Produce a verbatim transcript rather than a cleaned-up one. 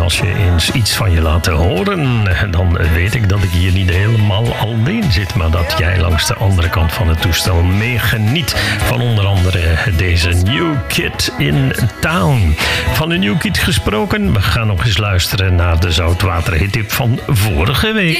als je eens iets van je laat horen, dan weet ik dat ik hier niet helemaal alleen zit, maar dat jij langs de andere kant van het toestel meegeniet van onder andere deze New Kid in Town. Van de New Kid gesproken, we gaan nog eens luisteren naar de zoutwater hittip van vorige week.